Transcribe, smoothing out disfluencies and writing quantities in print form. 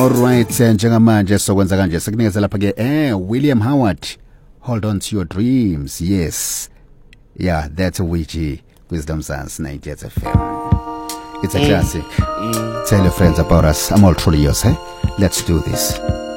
Alright, njengamanje sokwenza kanje sikunikeza lapha ke William Howard, hold on to your dreams. Yes, yeah, that's Ouija Wisdom Science 98 FM. It's a classic. Tell your friends about us. I'm all truly yours. Let's do this.